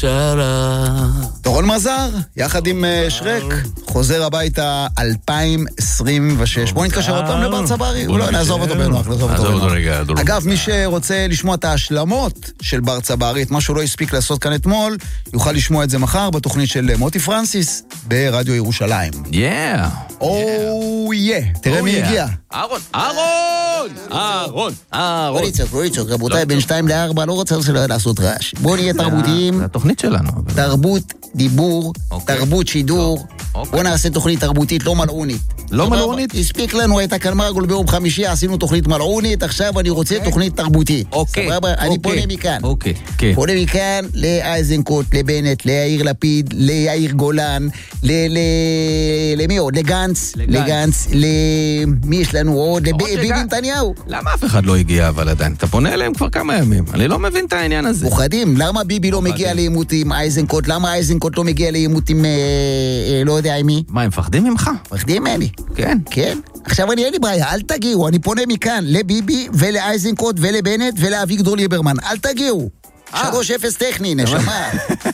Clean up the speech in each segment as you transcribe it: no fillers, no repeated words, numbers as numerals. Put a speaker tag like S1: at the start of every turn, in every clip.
S1: דורון מזר, יחד עם שרק, חוזר הביתה 2026. בוא נתקשר עוד פעם לבר צברי. לא, נעזוב אותו בנוח, נעזוב אותו בנוח. אגב, מי שרוצה לשמוע את ההשלמות של בר צברי, את מה שהוא לא הספיק לעשות כאן אתמול, יוכל לשמוע את זה מחר בתוכנית של מוטי פרנסיס ברדיו ירושלים. תראה מי הגיע.
S2: אהרון.
S1: רויצוק, רבותיי, בין 2-4, לא רוצה לעשות רעש. בואו נהיה תרבותיים.
S2: זה התוכנית שלנו.
S1: תרבות, דיבור, תרבות שידור. בואו נעשה תוכנית תרבותית, לא מלעונית.
S2: לא מלעונית?
S1: הספיק לנו, הייתה כאן מרגול ביום חמישי, עשינו תוכנית מלעונית, עכשיו אני רוצה תוכנית תרבותית. סבבה? אני פונה מכאן. פונה מכאן לאייזנקוט, לבנט, ליאיר לפיד, ליאיר גולן, למי עוד? לגנץ, למי יש לנו עוד? לביבי נתניהו.
S2: למה אף אחד לא הגיע אבל עדיין? אתה פונה אליהם כבר כמה ימים. אני לא מבין את העניין הזה.
S1: פוחדים, למה ביבי לא מגיע לעימות עם אייזנקוט? למה אייזנקוט לא מגיע לעימות עם לא יודע עם מי?
S2: מה, הם מפחדים ממך?
S1: מפחדים ממני. כן. עכשיו אין לי בעיה, אל תגיעו, אני פונה מכאן לביבי ולאייזנקוט ולבנט ולאביגדור ליברמן. אל תגיעו. 3-0 טכני, נשמה.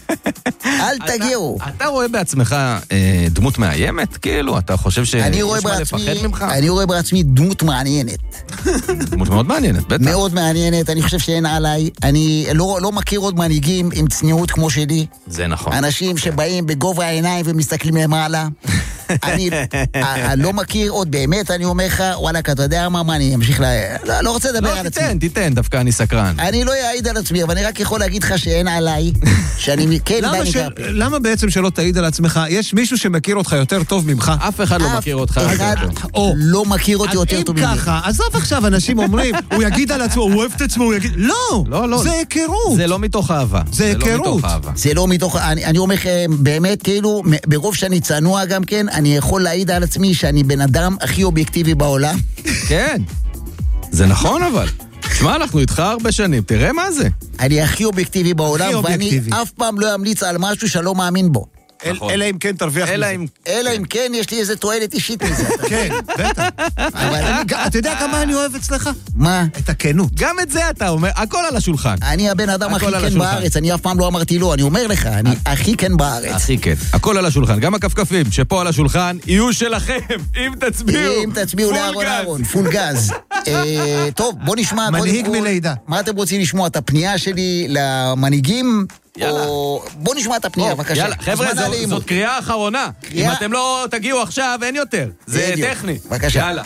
S1: אל תגיעו.
S2: אתה רואה בעצמך דמות מאיימת? כאילו, אתה חושב שיש מה לפחד ממך?
S1: אני רואה בעצמי דמות מעניינת.
S2: דמות מאוד מעניינת, בטח.
S1: מאוד מעניינת, אני חושב שאין עליי. אני לא מכיר עוד מנהיגים עם צניעות כמו שלי.
S2: זה נכון.
S1: אנשים שבאים בגובה העיניים ומסתכלים למעלה. אני לא מכיר עוד באמת, אני אומר לך, וואלה, אתה יודע מה, אני אמשיך לא רוצה לדבר על עצמי.
S2: לא, תיתן, דווקא אני סקרן.
S1: אני לא יעיד על עצמי, אבל אני רק יכול להגיד לך שאין עליי, שאני כן דני קפל.
S3: למה בעצם שלא תעיד על עצמך? יש מישהו שמכיר אותך יותר טוב ממך?
S2: אף אחד לא מכיר אותך.
S1: אף אחד לא מכיר אותי יותר טוב ממך.
S3: אם ככה, עזוב עכשיו, אנשים אומרים, הוא יגיד על עצמו, הוא אוהב את עצמו, הוא יגיד... לא, זה היכרות.
S2: זה לא מתוך אהבה.
S3: זה היכרות.
S1: זה לא מתוך... אני אומר באמת, כאילו, ברוב שאני צנוע גם כן, אני יכול להעיד על עצמי שאני בן אדם הכי אובייקטיבי בעולם.
S2: כן, זה נכון אבל. שמע, אנחנו איתך הרבה שנים, תראה מה זה.
S1: אני הכי אובייקטיבי בעולם, ואני אף פעם לא אמליץ על משהו שאני לא מאמין בו.
S3: אלא אם כן תרוויח מזה.
S1: אלא אם כן יש לי איזה תועלת אישית מזה.
S3: כן, בטח. אתה יודע כמה אני אוהב אצלך?
S1: מה?
S3: את הכנות.
S2: גם את זה אתה אומר, הכל על השולחן.
S1: אני הבן אדם הכי כן בארץ, אני אף פעם לא אמרתי לא, אני אומר לך, אני הכי כן בארץ.
S2: הכי כן, הכל על השולחן, גם הכפכפים שפה על השולחן יהיו שלכם, אם תצביעו
S1: לאהרון, פול גז. טוב, בוא נשמע.
S3: מנהיג מלידה.
S1: מה אתם רוצים לשמוע? את הפנייה שלי למנהיגים? בוא נשמע את הפנייה, בבקשה.
S2: יאללה, חבר'ה, זאת קריאה אחרונה. אם אתם לא תגיעו עכשיו, אין יותר. זה טכני.
S1: בבקשה.
S2: יאללה.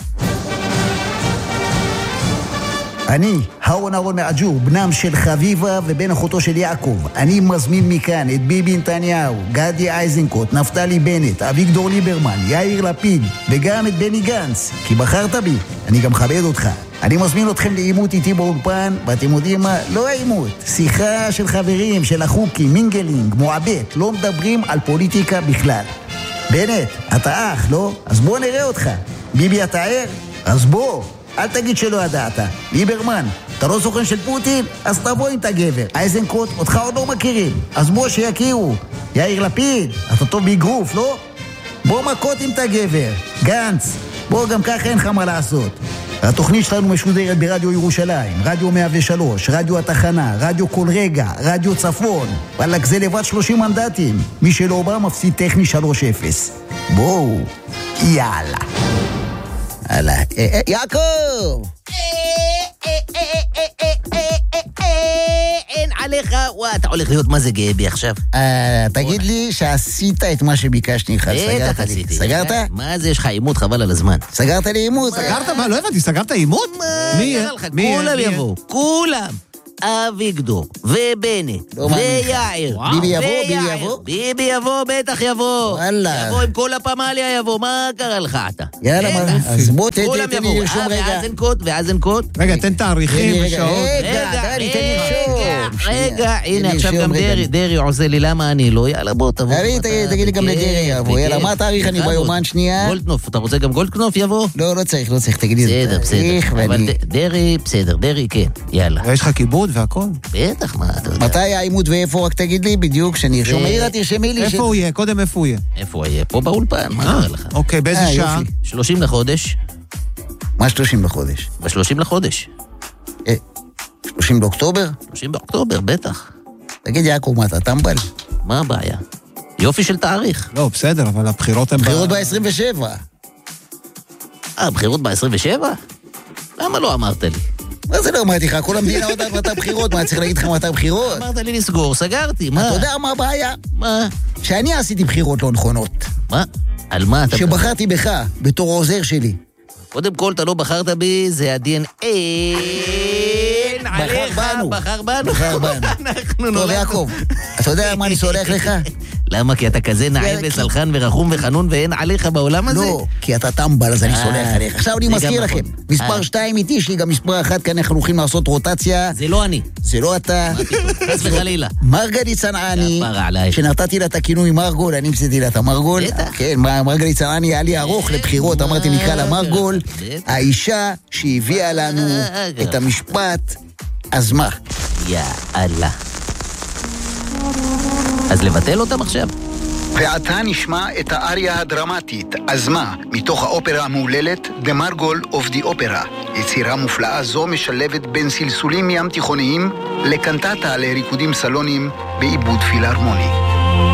S1: אני, אהרון מעג'ור, בנם של חביבה ובן אחותו של יעקב. אני מזמין מכאן את ביבי נתניהו, גדי אייזנקוט, נפתלי בנט, אביגדור ליברמן, יאיר לפיד, וגם את בני גנץ. כי בחרת בי, אני גם מכבד אותך. אני מזמין אתכם לעימות איתי באולפן, ואתם יודעים מה? לא העימות. שיחה של חברים, של החוקים, מינגלינג, מועבט, לא מדברים על פוליטיקה בכלל. בנט, אתה אח, לא? אז בוא נראה אותך. ביבי, אתה ער? אז בוא. אל תגיד שלא ידעת. ליברמן, אתה לא סוכן של פוטין? אז תבוא עם את הגבר. אייזנקוט, אותך עוד לא מכירים. אז בוא שיכירו. יאיר לפיד, אתה טוב באגרוף, לא? בוא מכות עם את הגבר. גנץ, בוא גם ככה אין לך מה לעשות. התוכנית שלנו משודרת ברדיו ירושלים, רדיו 103, רדיו התחנה, רדיו כל רגע, רדיו צפון. וואלק, זה לבד 30 מנדטים. מי שלא בא מפסיד טכני 3-0. בואו, יאללה. יאללה, יעקב!
S4: אין עליך, וואה, אתה הולך להיות מה זה גאה בי עכשיו.
S1: תגיד לי שעשית את מה שביקשתי לך, סגרת לי. סגרת?
S4: מה זה, יש לך עימות חבל על הזמן.
S1: סגרת לי עימות.
S3: סגרת מה? לא הבנתי, סגרת עימות?
S4: מי? כולם יבואו, כולם. אביגדור, ובנט, ויער.
S1: ביבי יבוא?
S4: ביבי יבוא, בטח יבוא.
S1: וואלה.
S4: יבוא עם כל הפמליה יבוא, מה קרה לך אתה?
S1: יאללה, אז בוא תן לי לרשום רגע.
S4: ואזנקוט.
S3: רגע, תן תאריכים ושעות.
S4: רגע, הנה עכשיו גם דרי עושה לי, למה אני לא? יאללה, בוא תבוא.
S1: תגיד לי גם לדרי יבוא. יאללה, מה התאריך? אני ביומן שנייה.
S4: גולדקנופ, אתה רוצה גם גולדקנופ יבוא?
S1: לא צריך, תגיד לי.
S4: בסדר. אבל דרי, בסדר, דרי כן, יאללה.
S3: יש לך כיבוד והכל?
S4: בטח, מה אתה יודע.
S1: מתי העימות ואיפה? רק תגיד לי בדיוק, שנרשום. מהירה, תרשמי לי.
S3: איפה הוא יהיה? קודם איפה הוא יהיה?
S4: איפה הוא יהיה? פה באולפן, מה קרה לך?
S3: אוקיי, באיזה שעה?
S4: 30 לחודש.
S1: מה 30 לחודש?
S4: ב-30 לחודש.
S1: 30 באוקטובר?
S4: 30 באוקטובר, בטח.
S1: תגיד, יעקב, מה אתה טמבל?
S4: מה הבעיה? יופי של תאריך.
S3: לא, בסדר, אבל הבחירות הן...
S1: בחירות ב-27.
S4: בחירות ב-27? למה לא אמרת לי?
S1: מה זה לא אמרתי לך? כל המדינה עוד מתי בחירות, מה, צריך להגיד לך מתי בחירות?
S4: אמרת לי לסגור, סגרתי, מה?
S1: אתה יודע מה הבעיה?
S4: מה?
S1: שאני עשיתי בחירות לא נכונות.
S4: מה? על מה אתה...
S1: שבחרתי בך, בתור העוזר שלי.
S4: קודם כל, אתה לא בחרת בי, זה ה-DNA. בחר בנו.
S1: טוב, יעקב, אתה יודע מה אני סולח לך?
S4: למה? כי אתה כזה נעים וסלחן ורחום וחנון ואין עליך בעולם הזה?
S1: לא, כי אתה טמבל, אז אני סולח עליך. עכשיו אני מזכיר לכם, מספר 2 איתי, יש לי גם מספר 1, כאן אנחנו הולכים לעשות רוטציה.
S4: זה לא אני.
S1: זה לא אתה.
S4: חס וחלילה.
S1: מרגלית צנעני, שנתתי לה את הכינוי מרגול, אני מצאתי לה את המרגול. כן, מרגלית צנעני היה לי ארוך לבחירות, אמרתי נקרא לה מרגול. האישה שהביאה לנו את המשפט, אז מה?
S4: יאללה. אז לבטל אותם עכשיו?
S1: ועתה נשמע את האריה הדרמטית, אז מה? מתוך האופרה המהוללת, The Margol of the Opera. יצירה מופלאה זו משלבת בין סלסולים ים תיכוניים לקנטטה לריקודים סלונים בעיבוד פילהרמוני.